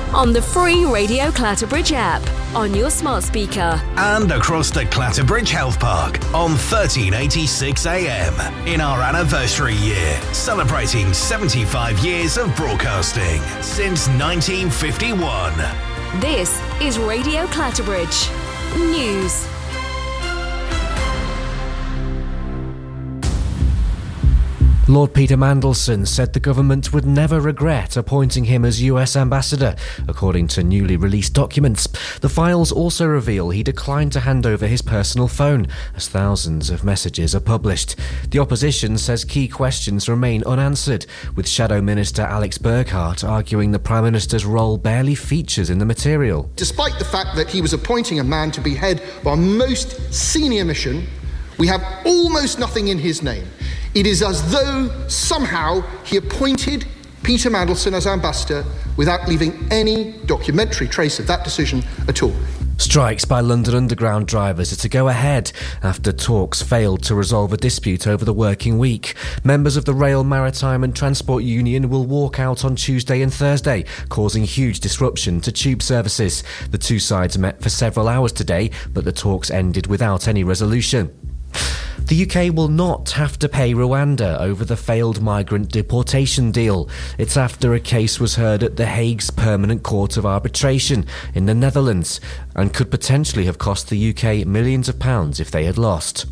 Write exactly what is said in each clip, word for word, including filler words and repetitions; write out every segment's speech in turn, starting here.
on the free Radio Clatterbridge app, on your smart speaker, and across the Clatterbridge Health Park on thirteen eighty-six A M in our anniversary year, celebrating seventy-five years of broadcasting since nineteen fifty-one. This is Radio Clatterbridge News. Lord Peter Mandelson said the government would never regret appointing him as U S ambassador, according to newly released documents. The files also reveal he declined to hand over his personal phone, as thousands of messages are published. The opposition says key questions remain unanswered, with Shadow Minister Alex Burghardt arguing the Prime Minister's role barely features in the material. Despite the fact that he was appointing a man to be head of our most senior mission, we have almost nothing in his name. It is as though somehow he appointed Peter Mandelson as ambassador without leaving any documentary trace of that decision at all. Strikes by London Underground drivers are to go ahead after talks failed to resolve a dispute over the working week. Members of the Rail, Maritime and Transport Union will walk out on Tuesday and Thursday, causing huge disruption to tube services. The two sides met for several hours today, but the talks ended without any resolution. The U K will not have to pay Rwanda over the failed migrant deportation deal. It's after a case was heard at The Hague's Permanent Court of Arbitration in the Netherlands and could potentially have cost the U K millions of pounds if they had lost.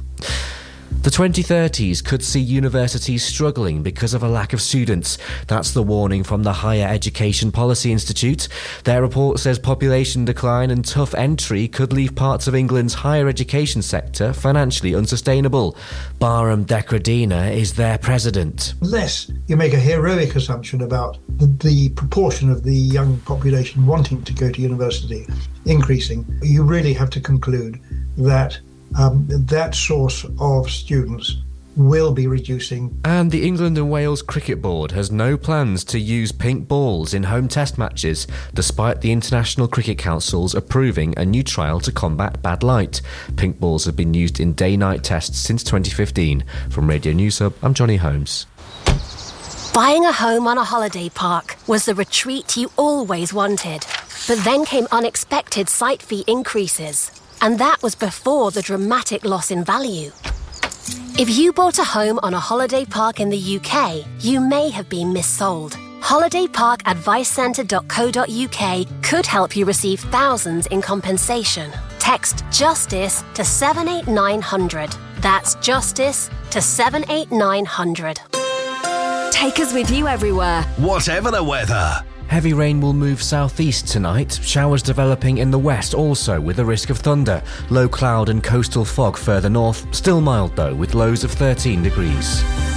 The twenty thirties could see universities struggling because of a lack of students. That's the warning from the Higher Education Policy Institute. Their report says population decline and tough entry could leave parts of England's higher education sector financially unsustainable. Bahram Dekradina is their president. Unless you make a heroic assumption about the, the proportion of the young population wanting to go to university increasing, you really have to conclude that Um, that source of students will be reducing. And the England and Wales Cricket Board has no plans to use pink balls in home test matches, despite the International Cricket Council's approving a new trial to combat bad light. Pink balls have been used in day-night tests since twenty fifteen. From Radio News Hub, I'm Johnny Holmes. Buying a home on a holiday park was the retreat you always wanted. But then came unexpected site fee increases. And that was before the dramatic loss in value. If you bought a home on a holiday park in the U K, you may have been missold. holiday park advice centre dot co dot uk could help you receive thousands in compensation. Text JUSTICE to seven eight nine hundred. That's JUSTICE to seven eight nine hundred. Take us with you everywhere, whatever the weather. Heavy rain will move southeast tonight, showers developing in the west also with a risk of thunder. Low cloud and coastal fog further north, still mild though with lows of thirteen degrees.